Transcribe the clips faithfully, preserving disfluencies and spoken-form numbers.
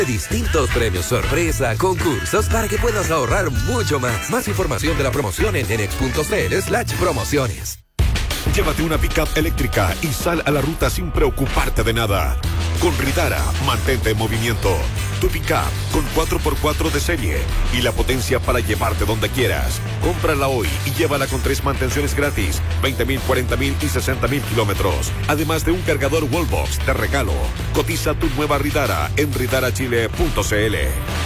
Distintos premios sorpresa, concursos para que puedas ahorrar mucho más. Más información de la promoción en enex.cl slash promociones. Llévate una pick-up eléctrica y sal a la ruta sin preocuparte de nada. Con Ridara, mantente en movimiento. Tu pick-up con cuatro por cuatro de serie y la potencia para llevarte donde quieras. Cómprala hoy y llévala con tres mantenciones gratis, veinte mil, cuarenta mil y sesenta mil kilómetros. Además de un cargador Wallbox de regalo. Cotiza tu nueva Ridara en ridara chile punto c l.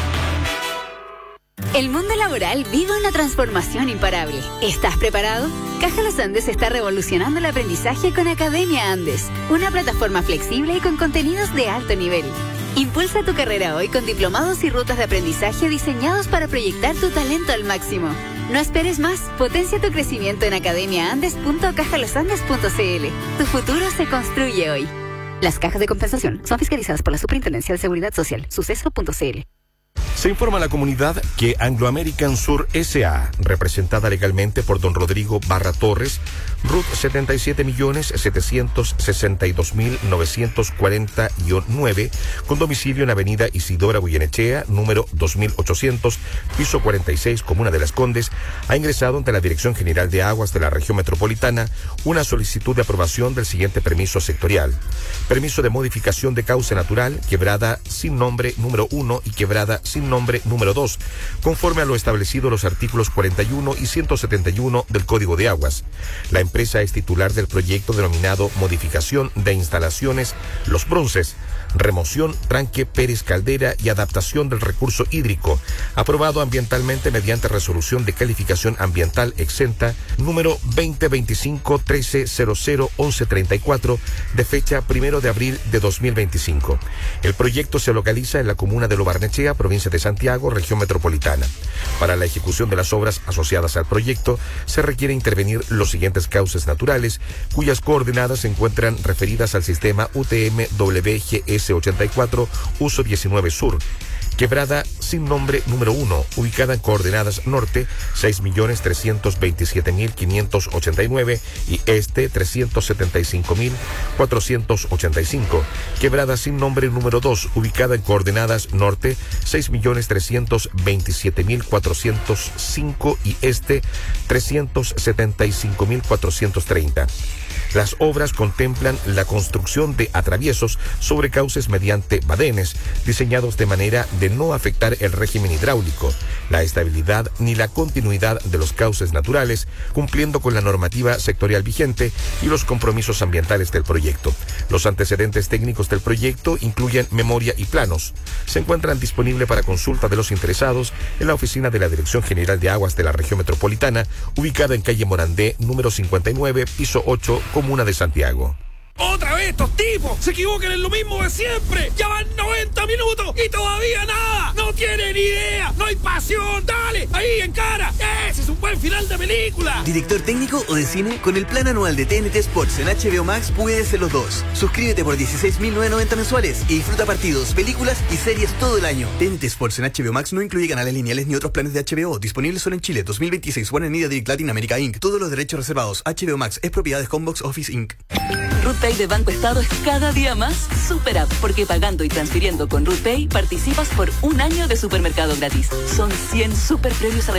El mundo laboral vive una transformación imparable. ¿Estás preparado? Caja Los Andes está revolucionando el aprendizaje con Academia Andes, una plataforma flexible y con contenidos de alto nivel. Impulsa tu carrera hoy con diplomados y rutas de aprendizaje diseñados para proyectar tu talento al máximo. No esperes más, potencia tu crecimiento en academia andes punto caja los andes punto c l. Tu futuro se construye hoy. Las cajas de compensación son fiscalizadas por la Superintendencia de Seguridad Social, suceso punto c l. Se informa a la comunidad que Anglo American Sur S A, representada legalmente por don Rodrigo Barra Torres, R U T setenta y siete millones setecientos sesenta y dos mil novecientos cuarenta nueve, con domicilio en avenida Isidora Goyenechea, número dos mil ochocientos, piso cuarenta y seis, Comuna de Las Condes, ha ingresado ante la Dirección General de Aguas de la Región Metropolitana una solicitud de aprobación del siguiente permiso sectorial. Permiso de modificación de cauce natural, quebrada sin nombre número uno y quebrada sin nombre número dos, conforme a lo establecido en los artículos cuarenta y uno y ciento setenta y uno del Código de Aguas. La empresa es titular del proyecto denominado Modificación de Instalaciones Los Bronces, remoción, tranque, Pérez Caldera y adaptación del recurso hídrico, aprobado ambientalmente mediante resolución de calificación ambiental exenta número veinte veinticinco trece cero cero once treinta y cuatro de fecha primero de abril de dos mil veinticinco. El proyecto se localiza en la comuna de Lo Barnechea, provincia de Santiago, región metropolitana. Para la ejecución de las obras asociadas al proyecto se requiere intervenir los siguientes cauces naturales, cuyas coordenadas se encuentran referidas al sistema U T M W G S ochenta y cuatro, uso diecinueve sur. Quebrada sin nombre número uno, ubicada en coordenadas norte seis millones trescientos veintisiete mil quinientos ochenta y nueve y este trescientos setenta y cinco mil cuatrocientos ochenta y cinco. Quebrada sin nombre número dos, ubicada en coordenadas norte seis millones trescientos veintisiete mil cuatrocientos cinco y este trescientos setenta y cinco mil cuatrocientos treinta. Las obras contemplan la construcción de atraviesos sobre cauces mediante badenes, diseñados de manera de no afectar el régimen hidráulico, la estabilidad ni la continuidad de los cauces naturales, cumpliendo con la normativa sectorial vigente y los compromisos ambientales del proyecto. Los antecedentes técnicos del proyecto incluyen memoria y planos. Se encuentran disponibles para consulta de los interesados en la oficina de la Dirección General de Aguas de la Región Metropolitana, ubicada en calle Morandé, número cincuenta y nueve, piso ocho, Comuna de Santiago. ¡Otra vez estos tipos! ¡Se equivocan en lo mismo de siempre! ¡Ya van noventa minutos y todavía nada! ¡No tienen idea! ¡No hay pasión! ¡Dale! ¡Ahí, en cara! ¡Ese es un buen final de película! ¿Director técnico o de cine? Con el plan anual de T N T Sports en H B O Max puedes ser los dos. Suscríbete por dieciséis mil novecientos noventa mensuales y disfruta partidos, películas y series todo el año. T N T Sports en H B O Max no incluye canales lineales ni otros planes de H B O. Disponibles solo en Chile. dos mil veintiséis. Warner Media Direct Latin America incorporated. Todos los derechos reservados. H B O Max es propiedad de Homebox Office incorporated. RootPay de Banco Estado es cada día más Super App, porque pagando y transfiriendo con RootPay participas por un año de supermercado gratis. Son cien super premios a